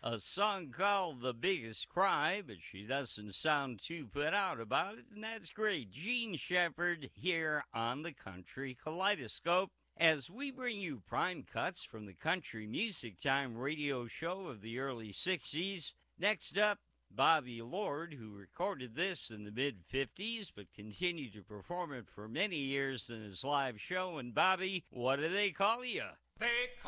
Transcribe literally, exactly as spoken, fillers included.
a song called The Biggest Cry, but she doesn't sound too put out about it, and that's great. Jean Shepherd here on the Country Kaleidoscope as we bring you prime cuts from the Country Music Time radio show of the early sixties. Next up, Bobby Lord, who recorded this in the mid-fifties but continued to perform it for many years in his live show. And Bobby, what do they call you? They call